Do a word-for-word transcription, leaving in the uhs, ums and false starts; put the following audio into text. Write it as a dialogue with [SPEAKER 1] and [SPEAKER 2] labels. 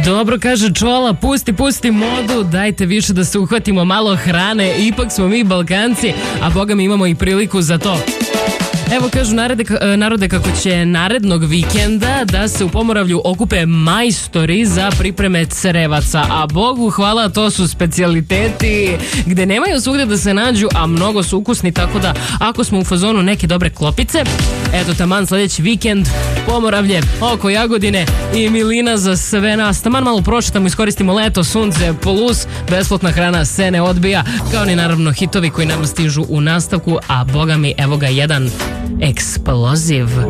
[SPEAKER 1] Dobro, kaže Čola, pusti, pusti modu, dajte više da se uhvatimo malo hrane, ipak smo mi Balkanci, a boga mi imamo i priliku za to. Evo kažu narode, narode kako će narednog vikenda da se u Pomoravlju okupe majstori za pripreme crevaca, a Bogu hvala, to su specijaliteti gde nemaju svugde da se nađu, a mnogo su ukusni, tako da ako smo u fazonu neke dobre klopice, eto taman sljedeći vikend Pomoravlje, oko Jagodine i milina za sve nas. Taman malo prošetamo, iskoristimo leto, sunce, plus, besplatna hrana se ne odbija, kao ni naravno hitovi koji nam stižu u nastavku, a boga mi evo ga jedan eksploziv.